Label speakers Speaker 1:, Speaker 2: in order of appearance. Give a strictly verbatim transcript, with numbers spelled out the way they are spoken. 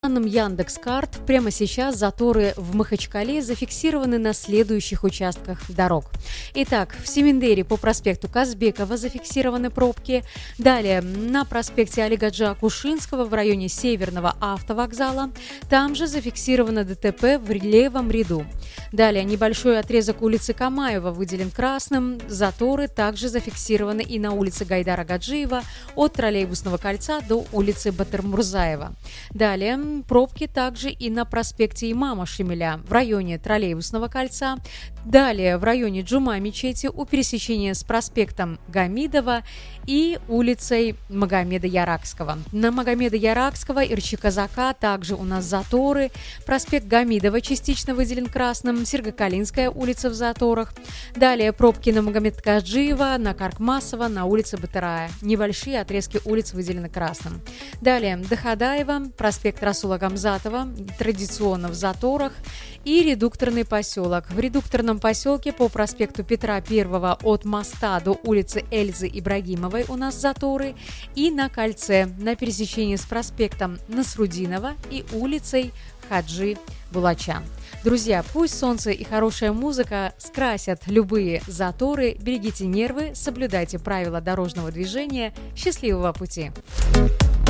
Speaker 1: данным Яндекс.Карт, прямо сейчас заторы в Махачкале зафиксированы на следующих участках дорог. Итак, в Семендере по проспекту Казбекова зафиксированы пробки. Далее на проспекте Алигаджа Кушинского в районе Северного автовокзала. Там же зафиксировано ДТП в левом ряду. Далее небольшой отрезок улицы Камаева выделен красным. Заторы также зафиксированы и на улице Гайдара Гаджиева от Троллейбусного кольца до улицы Батырмурзаева. Далее пробки также и на проспекте Имама Шемеля в районе Троллейбусного кольца. Далее в районе Джума-мечети у пересечения с проспектом Гамидова и улицей Магомеда Яракского. На Магомеда Яракского и Ирчи-Казака также у нас заторы. Проспект Гамидова частично выделен красным. Сергокалинская улица в заторах. Далее пробки на Магомед-Гаджиева, на Каркмасова, на улице Батырая. Небольшие отрезки улиц выделены красным. Далее Дахадаева, проспект Расула Гамзатова, традиционно в заторах. И редукторный поселок. В редукторном поселке по проспекту Петра Первого от моста до улицы Эльзы Ибрагимовой у нас заторы. И на кольце на пересечении с проспектом Насрудинова и улицей Хаджи Булача. Друзья, пусть солнце и хорошая музыка скрасят любые заторы. Берегите нервы, соблюдайте правила дорожного движения. Счастливого пути!